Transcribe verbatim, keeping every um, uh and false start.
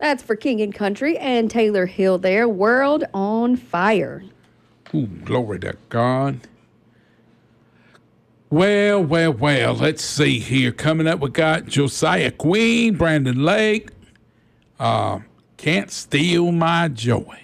That's for King and Country and Taylor Hill there. World on Fire. Ooh, glory to God. Well, well, well, let's see here. Coming up, we got Josiah Queen, Brandon Lake. Uh, Can't Steal My Joy.